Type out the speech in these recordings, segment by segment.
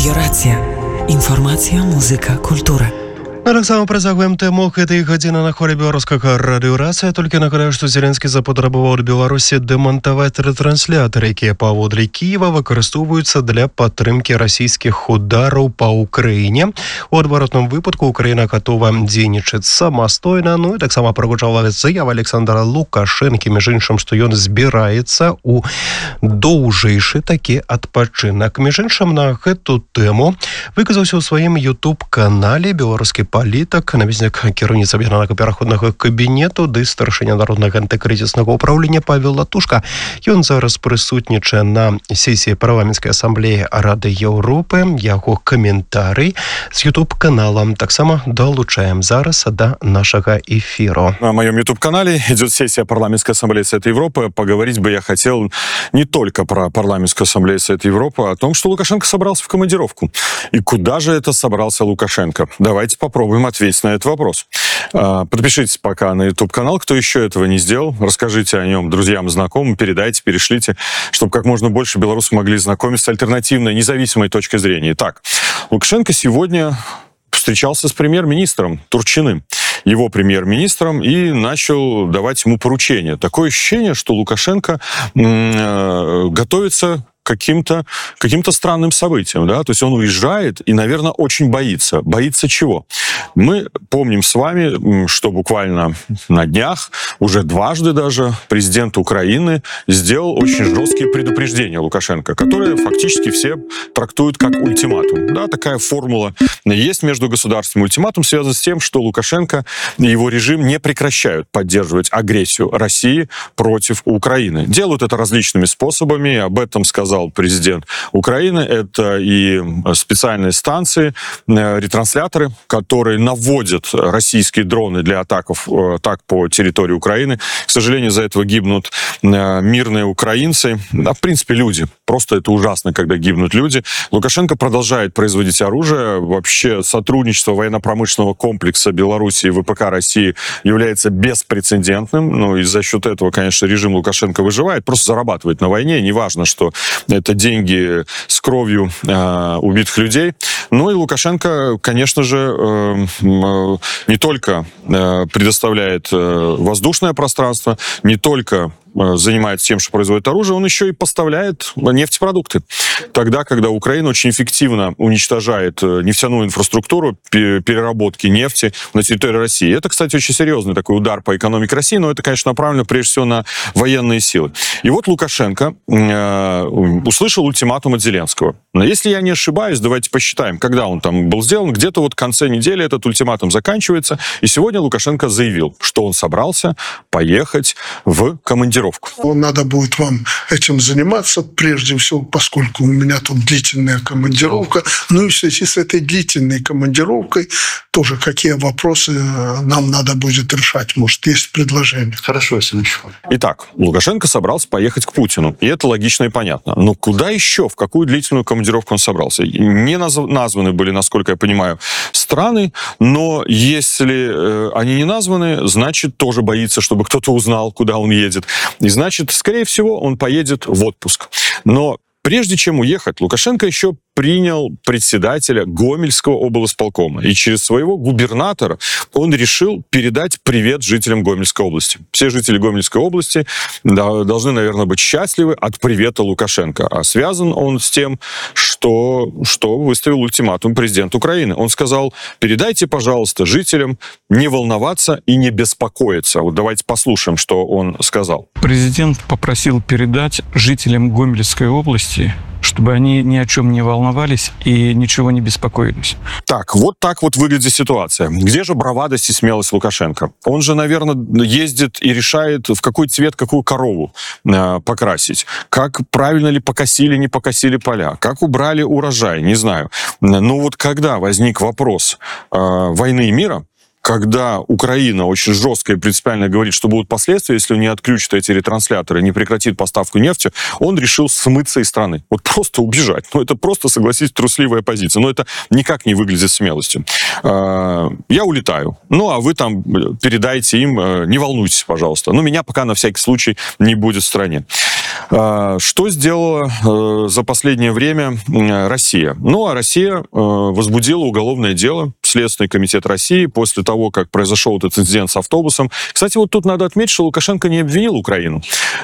Радіорація. Інформація, музика, культура. Так само працягваем тэму гэтай гадзіны на хвалі беларускага радыёрацыя. Толькі нагадаю, што Зеленскі запатрабаваў ад Беларусі дэмантаваць рэтрансляторы, якія паводле Кіева выкарыстоўваюцца для падтрымкі расійскіх удараў па Ўкраіне. У адваротным выпадку Украіна гатова дзейнічаць самастойна. Ну і таксама прагучала заява Александра Лукашэнкі, між іншым, што ён збіраецца ў доўжэйшы такі адпачынак. Між іншым, на гэту тэму выказаўся ў сваім YouTube-канале беларускі палітык, намеснік кіраўніцы аб'яднанага пераходнага кабінету ды старшыня народнага антыкрызіснага ўпраўлення Павел Латушка. Ён зараз прысутнічае на сесіі парламенцкай асамблеі Рады Еўропы. Яго каментарый з YouTube-каналам таксама долучаем зараз до нашага эфиру. На моем YouTube-канале идет сессия парламентской ассамблеи Совета Европы. Поговорить бы я хотел не только про парламентскую ассамблею Совета Европы, а о том, что Лукашенко собрался в командировку. И куда же это собрался Лукашенко? Давайте попробуем ответить на этот вопрос. Подпишитесь пока на YouTube-канал, кто еще этого не сделал. Расскажите о нем друзьям и знакомым, передайте, перешлите, чтобы как можно больше белорусов могли знакомиться с альтернативной, независимой точкой зрения. Итак, Лукашенко сегодня встречался с премьер-министром Турчиным, его премьер-министром, и начал давать ему поручения. Такое ощущение, что Лукашенко готовится к каким-то странным событиям, да, то есть он уезжает и, наверное, очень боится. Боится чего? Мы помним с вами, что буквально на днях, уже дважды даже, президент Украины сделал очень жесткие предупреждения Лукашенко, которые фактически все трактуют как ультиматум. Да, такая формула есть между государствами. Ультиматум связан с тем, что Лукашенко и его режим не прекращают поддерживать агрессию России против Украины. Делают это различными способами, об этом сказал президент Украины. Это и специальные станции, ретрансляторы, которые наводят российские дроны для атак по территории Украины. К сожалению, из-за этого гибнут мирные украинцы. Да, в принципе, люди. Просто это ужасно, когда гибнут люди. Лукашенко продолжает производить оружие. Вообще сотрудничество военно-промышленного комплекса Беларуси и ВПК России является беспрецедентным. Ну и за счет этого, конечно, режим Лукашенко выживает. Просто зарабатывает на войне. Неважно, что это деньги с кровью убитых людей. Ну и Лукашенко, конечно же, не только предоставляет воздушное пространство, не только занимается тем, что производит оружие, он еще и поставляет нефтепродукты. Тогда, когда Украина очень эффективно уничтожает нефтяную инфраструктуру переработки нефти на территории России. Это, кстати, очень серьезный такой удар по экономике России, но это, конечно, направлено прежде всего на военные силы. И вот Лукашенко услышал ультиматум от Зеленского. Но если я не ошибаюсь, давайте посчитаем, когда он там был сделан. Где-то вот в конце недели этот ультиматум заканчивается. И сегодня Лукашенко заявил, что он собрался поехать в командировку. Надо будет вам этим заниматься, прежде всего, поскольку у меня тут длительная командировка. Ну и в связи с этой длительной командировкой тоже какие вопросы нам надо будет решать. Может, есть предложение? Хорошо, если еще. Итак, Лукашенко собрался поехать к Путину. И это логично и понятно. Но куда еще, в какую длительную командировку он собрался? Не названы были, насколько я понимаю, страны, но если они не названы, значит, тоже боится, чтобы кто-то узнал, куда он едет. И значит, скорее всего, он поедет в отпуск. Но прежде чем уехать, Лукашенко еще принял председателя Гомельского облсполкома. И через своего губернатора он решил передать привет жителям Гомельской области. Все жители Гомельской области должны, наверное, быть счастливы от привета Лукашенко. А связан он с тем, что выставил ультиматум президент Украины. Он сказал: передайте, пожалуйста, жителям не волноваться и не беспокоиться. Вот давайте послушаем, что он сказал. Президент попросил передать жителям Гомельской области, чтобы они ни о чем не волновались и ничего не беспокоились. Так вот выглядит ситуация. Где же бравадость и смелость Лукашенко? Он же, наверное, ездит и решает, в какой цвет какую корову покрасить. Как правильно ли покосили, не покосили поля. Как убрали урожай, не знаю. Но вот когда возник вопрос войны и мира, когда Украина очень жестко и принципиально говорит, что будут последствия, если он не отключит эти ретрансляторы, не прекратит поставку нефти, он решил смыться из страны. Вот просто убежать. Ну, это просто, согласитесь, трусливая позиция. Но это никак не выглядит смелостью. Я улетаю. Ну, а вы там передайте им, не волнуйтесь, пожалуйста. Ну, меня пока на всякий случай не будет в стране. Что сделала за последнее время Россия? Ну, а Россия возбудила уголовное дело, Следственный комитет России, после того, как произошел этот инцидент с автобусом. Кстати, вот тут надо отметить, что Лукашенко не обвинил Украину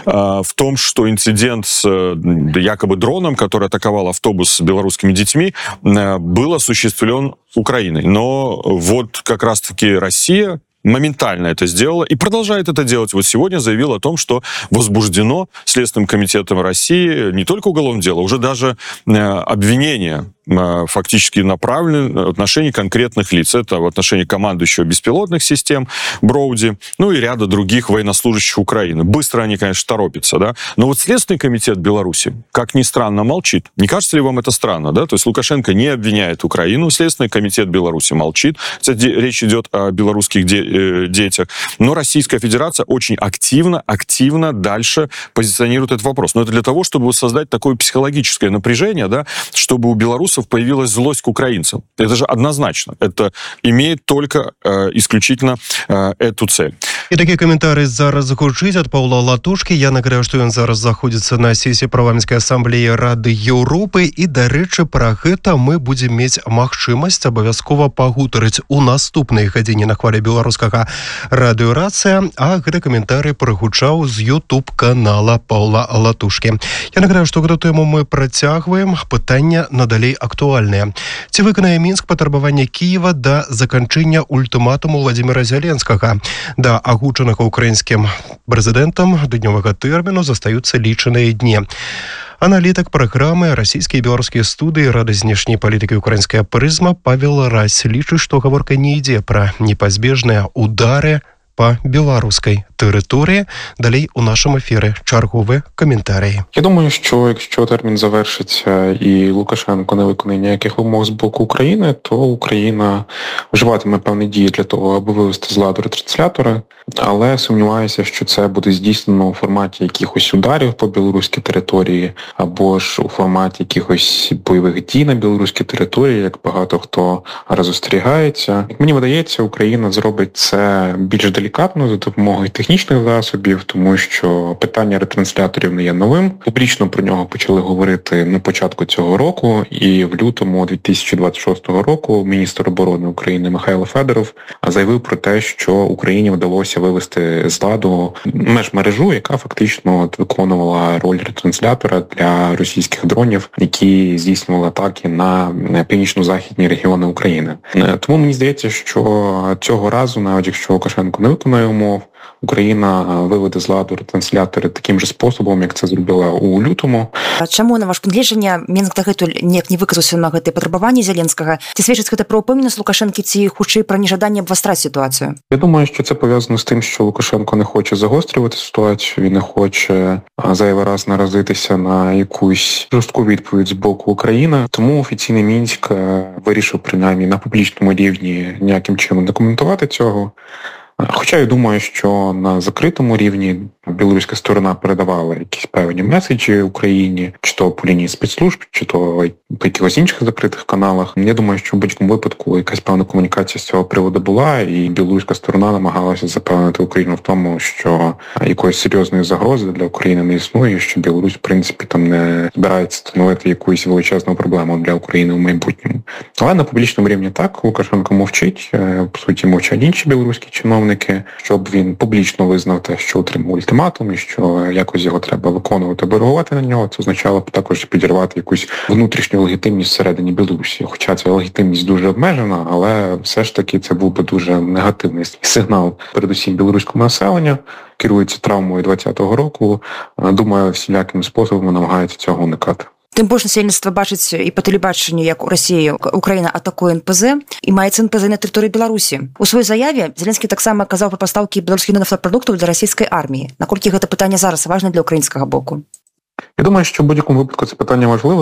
в том, что инцидент с якобы дроном, который атаковал автобус с белорусскими детьми, был осуществлен Украиной. Но вот как раз-таки Россия моментально это сделала и продолжает это делать. Вот сегодня заявил о том, что возбуждено Следственным комитетом России не только уголовное дело, уже даже обвинение фактически направлены в отношении конкретных лиц. Это в отношении командующего беспилотных систем Броуди, ну и ряда других военнослужащих Украины. Быстро они, конечно, торопятся, да. Но вот Следственный комитет Беларуси, как ни странно, молчит. Не кажется ли вам это странно, да? То есть Лукашенко не обвиняет Украину, Следственный комитет Беларуси молчит. Кстати, речь идет о белорусских детях. Но Российская Федерация очень активно дальше позиционирует этот вопрос. Но это для того, чтобы создать такое психологическое напряжение, да, чтобы у белорусов появилась злость к украинцам. Это же однозначно. Это имеет только исключительно эту цель. І такі каментарі зараз гучить ад Паўла Латушкі. Я нагадаю, што ён зараз знаходзіцца на сесіі парламенцкай асамблеі Рады Еўропы, і, дарэчы, пра гэта мы будзем мець магчымасць абавязкова пагутарыць у наступнай гадзіне на хвалі беларускага радыёрацыя, а гэты каментарый прагучаў з YouTube-канала Паўла Латушкі. Я нагадаю, што гэту тэму мы працягваем. Пытанне надалей актуальнае. Ці выканае Мінск патрабаванне Кіева да заканчэння ультыматуму Владзіміра Зеленскага? Да агучанага украінскім прэзідэнтам днёвага тэрміну застаюцца лічаныя дні. Аналітык праграмы расійскія і беларускія студыі Рады знешняй палітыкі украінская прызма Павел Рась лічыць, што гаворка не ідзе пра непазбежныя удары по беларускай території. Далей у нашому ефірі чергові коментарі. Я думаю, що якщо термін завершиться і Лукашенко не виконає ніяких вимог з боку України, то Україна вживатиме певні дії для того, аби вивести з ладу ретранслятори, але сумніваюся, що це буде здійснено у форматі якихось ударів по білоруській території, або ж у форматі якихось бойових дій на білоруській території, як багато хто розостерігається. Як мені видається, Україна зробить це більш делікатно за допомогою технічних засобів, тому що питання ретрансляторів не є новим. Публічно про нього почали говорити на початку цього року, і в лютому 2026 року міністр оборони України Михайло Федоров заявив про те, що Україні вдалося вивести з ладу межмережу, яка фактично виконувала роль ретранслятора для російських дронів, які здійснювали атаки на північно-західні регіони України. Тому мені здається, що цього разу, навіть якщо Лукашенко не виконує умов, Україна виведе з ладу ретранслятори таким же способом, як це зробила у лютому. Чаму, на ваш погляд, Мінск дагэтуль неяк не выказаўся на гэтыя патрабаванні Зеленскага? Ці сведчыць гэта пра упэўненасць Лукашэнкі, ці хутчэй пра нежаданне абвастраць ситуацію? Я думаю, що це пов'язано з тим, що Лукашенко не хоче загострювати ситуацію, він не хоче зайвий раз наразитися на якусь жорстку відповідь з боку України. Тому офіційний Мінськ вирішив принаймні на публічному рівні ніяким чином не коментувати цього. Хоча я думаю, що на закритому рівні білоруська сторона передавала якісь певні меседжі Україні, чи то по лінії спецслужб, чи то по якихось інших закритих каналах. Я думаю, що в будь-якому випадку якась певна комунікація з цього приводу була, і білоруська сторона намагалася запевнити Україну в тому, що якоїсь серйозної загрози для України не існує, що Білорусь, в принципі, там не збирається становити якусь величезну проблему для України в майбутньому. Але на публічному рівні так, Лукашенко мовчить, по суті, мовчать інші білоруські чиновники, щоб він публічно визнав те, що отримав ультиматум, і що якось його треба виконувати, або реагувати на нього. Це означало б також підірвати якусь внутрішню легітимність всередині Білорусі. Хоча ця легітимність дуже обмежена, але все ж таки це був би дуже негативний сигнал передусім білоруському населенню. Керується травмою 2020 року. Думаю, всілякими способами намагаються цього уникати. Тим больш насельніцтва бачыць і па тэлебачанню, як у Расіі Украіна атакуе НПЗ і маецца НПЗ на тэрыторыі Беларусі. У сваёй заяве Зеленскі таксама казаў пра пастаўкі беларускіх нафтапрадуктаў для расійскай арміі. Наколькі гэта пытанне зараз важна для українського боку? Я думаю, що в будь-якому випадку це питання важливе.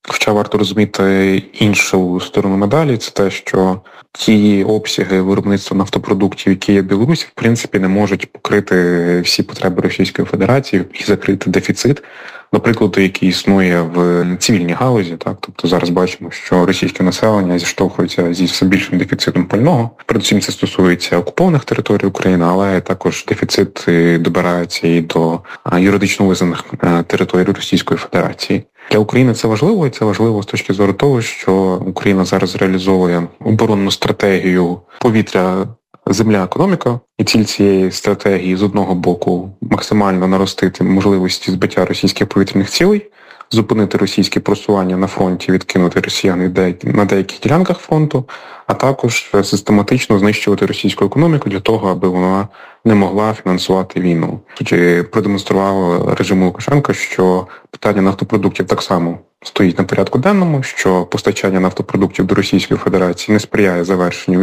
Хоча варто розуміти іншу сторону медалі, це те, що ті обсяги виробництва нафтопродуктів, які є в Білорусі, в принципі, не можуть покрити всі потреби Російської Федерації і закрити дефіцит, наприклад, який існує в цивільній галузі. Так? Тобто зараз бачимо, що російське населення зіштовхується зі все більшим дефіцитом пального. Передусім це стосується окупованих територій України, але також дефіцит добирається і до юридично визнаних територій Російської Федерації. Для України це важливо, і це важливо з точки зору того, що Україна зараз реалізовує оборонну стратегію повітря, земля, економіка. І ціль цієї стратегії з одного боку максимально наростити можливості збиття російських повітряних цілей, зупинити російське просування на фронті, відкинути росіян на деяких ділянках фронту, а також систематично знищувати російську економіку для того, аби вона не могла фінансувати війну. Продемонстрував режим Лукашенка, що питання нафтопродуктів так само стоїть на порядку денному, що постачання нафтопродуктів до Російської Федерації не сприяє завершенню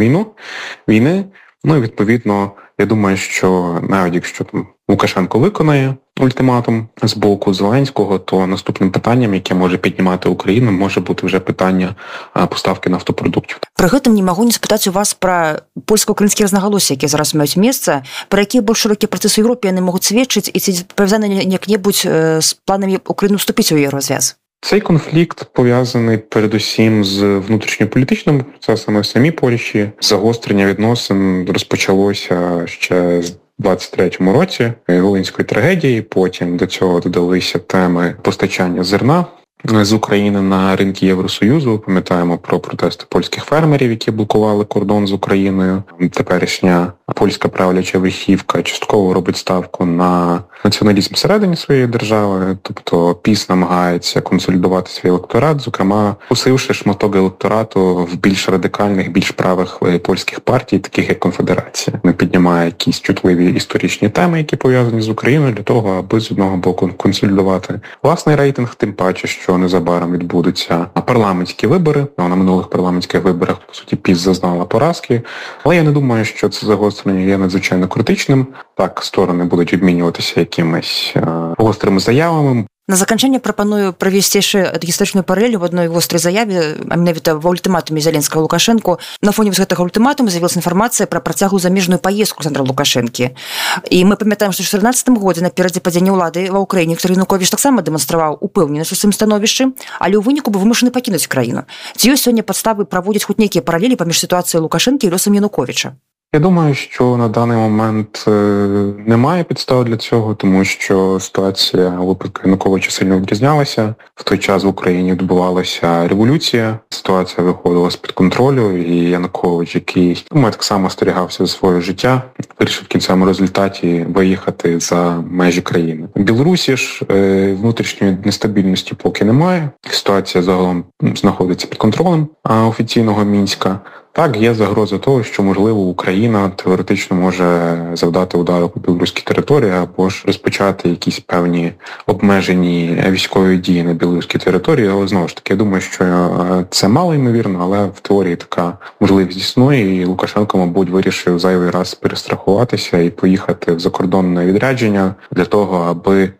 війни. Ну і відповідно, я думаю, що навіть якщо там Лукашенко виконає ультиматум з боку Зеленського, то наступним питанням, яке може піднімати Україну, може бути вже питання поставки нафтопродуктів. При гэтым не магу не спытаць у вас пра польска-украінскія рознагалоссі, які зараз маюць месца, пра якія больш шырокія працэсы ў Еўропе яны могуць сведчыць, і ці павязаны як-небудзь з планамі Україны вступіць у Єврозв'яз? Цей конфлікт пов'язаний передусім з внутрішньополітичними процесами в самій Польщі. Загострення відносин розпочалося ще з 23-му році Волинської трагедії, потім до цього додалися теми постачання зерна з України на ринки Євросоюзу. Пам'ятаємо про протести польських фермерів, які блокували кордон з Україною. Теперішня польська правляча верхівка частково робить ставку на націоналізм всередині своєї держави, тобто ПіС намагається консолідувати свій електорат, зокрема посивши шматок електорату в більш радикальних, більш правих польських партій, таких як Конфедерація. Не піднімає якісь чутливі історичні теми, які пов'язані з Україною, для того, аби з одного боку консолідувати власний рейтинг, тим паче, що незабаром відбудуться парламентські вибори. На минулих парламентських виборах, по суті, ПіС зазнала поразки. Але я не думаю, що це загострення є надзвичайно критичним. Так, сторони будуть обмінюватися якимись гострими заявами. На заканчэнне прапаную правесці яшчэ гістарычную паралель в адной вострай заяве, а менавіта ва ультыматуме Зеленскага Лукашэнку. На фоне гэтага ультыматума з'явілася інфармацыя пра працяглую замежную паездку Александра Лукашэнкі. І мы памятаем, што ў 2014 годзе наперадзе падзення ўлады ва ўкраіне Віктор Януковіч таксама дэманстраваў упэўненасць у сваім становішчы, але ў выніку быў вымушаны пакінуць краіну. Ці ёсць сёння падставы праводзіць хоць нейкія паралелі паміж сітуацыяй Лукашэнкі і лёсам Януковіча? Я думаю, що на даний момент немає підстав для цього, тому що ситуація у випадку Януковича сильно відрізнялася. В той час в Україні відбувалася революція, ситуація виходила з-під контролю, і Янукович, який, думаю, так само остерігався за своє життя, вирішив в кінцевому результаті виїхати за межі країни. В Білорусі ж внутрішньої нестабільності поки немає. Ситуація загалом знаходиться під контролем офіційного Мінська. Так, є загроза того, що, можливо, Україна теоретично може завдати удару по білоруській території або ж розпочати якісь певні обмежені військові дії на білоруській території. Але, знову ж таки, я думаю, що це мало ймовірно, але в теорії така можливість існує, і Лукашенко, мабуть, вирішив зайвий раз перестрахуватися і поїхати в закордонне відрядження для того, аби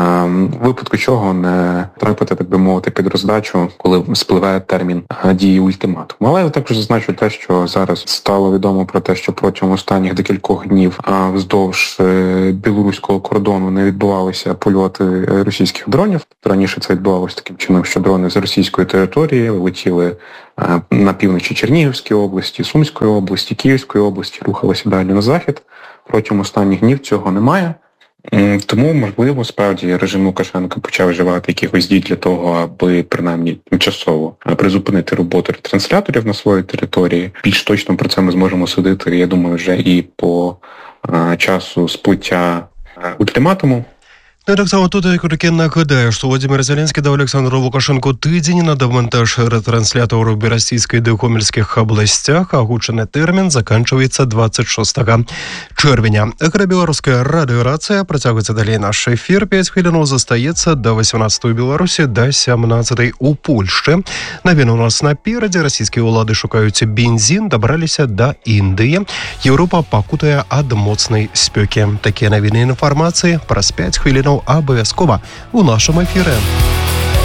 в випадку чого не трапити, так би мовити, під роздачу, коли спливе термін дії ультиматуму. Але я також зазначу те, що зараз стало відомо про те, що протягом останніх декількох днів вздовж білоруського кордону не відбувалися польоти російських дронів. Раніше це відбувалося таким чином, що дрони з російської території летіли на півночі Чернігівської області, Сумської області, Київської області, рухалися далі на захід. Протягом останніх днів цього немає. Тому, можливо, справді режим Лукашенка почав вживати якихось дій для того, аби принаймні тимчасово призупинити роботу ретрансляторів на своїй території. Більш точно про це ми зможемо судити, я думаю, вже і по часу сплиття ультиматуму. Так само тут я нагадаю, що Володимир Зеленський дав Олександру Лукашенку тиждень на демонтаж ретранслятору в Російській та Гомельських областях. Агучений термін закінчується 26 червня. Білоруська радіорація працягується далі наш ефір. 5 хвилин застається до 18 у Білорусі, до 17 у Польщі. Новини у нас напереді. Російські влади шукають бензин, добралися до Індії. Європа пакутує ад моцної спеки. Такі новини інформації про 5 хвилин обов'язково у нашому ефірі.